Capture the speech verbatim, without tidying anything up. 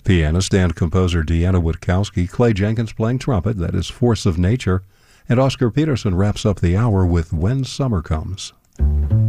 Pianist and composer Deanna Witkowski, Clay Jenkins playing trumpet, that is Force of Nature, and Oscar Peterson wraps up the hour with When Summer Comes.